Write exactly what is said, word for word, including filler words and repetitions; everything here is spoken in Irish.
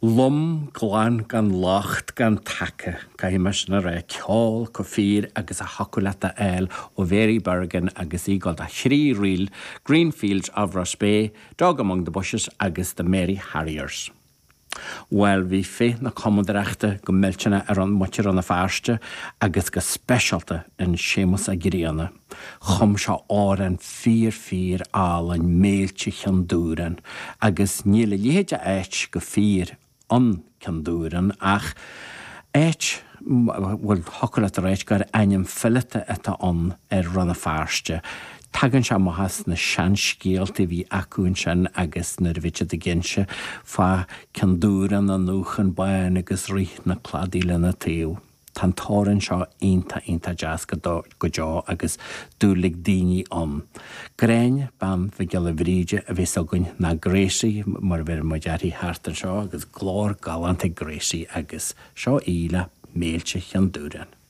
Lum glán gan lacht gan take, caiimeis na ra ceol co fír agus a haculata eil ó Very Bergen agus ígad a chrí riil, Greenfields of Rossbay, dog among the bushes agus the Mary Harriers. Well, vi fé na commodreachta go miltena ar an mutir an na fáste agus go specialta in Seamus a Giriana. Chum seo áran fír fír áil an mélte chandúran agus níle léide éit go fír an chandúran ach éit bhfuil hocalat ar éit gur aim fillete eta an ar ranna fáste. Tagan se mahas na sean scéalta bhí acún sin agus na rvite de ginse fa candúran na núchan bain agus rith na cladíle na taíú. Tan tóran seo einta einta jazz go deá agus dúlig daoine an. Gréin ban bhí geala bhríide a bhís agann na gréisi mar bhir mo dearí hartan seo agus glór galanta gréisi agus seo íle mélte chandúran.